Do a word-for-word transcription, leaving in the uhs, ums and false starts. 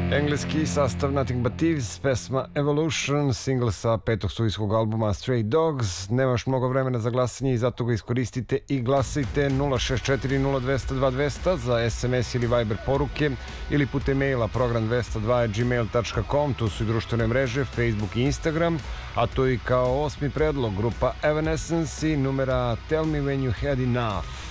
Engleski sastav Nothing But Thieves, pesma Evolution, single sa petog studijskog albuma Stray Dogs. Nema još mnogo vremena za glasanje i zato ga iskoristite i glasajte. Nula šest četiri nula dva nula dva dva nula nula za es em es ili Viber poruke ili putem maila program dvesta dva at gmail dot com. Tu su i društvene mreže Facebook i Instagram, a to i kao osmi predlog grupa Evanescence i numera Tell Me When You Had Enough.